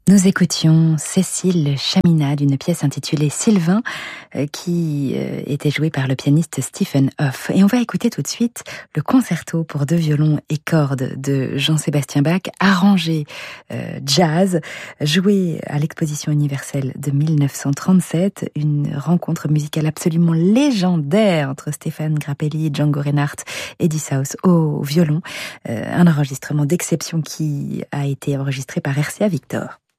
Nous écoutions Cécile Chamina d'une pièce intitulée Sylvain qui était jouée par le pianiste Stephen Hoff. Et on va écouter tout de suite le concerto pour 2 violons et cordes de Jean-Sébastien Bach, arrangé jazz, joué à l'Exposition universelle de 1937, une rencontre musicale absolument légendaire entre Stéphane Grappelli, Django Reinhardt et Eddie South au violon, un enregistrement d'exception qui a été enregistré par RCA Victor.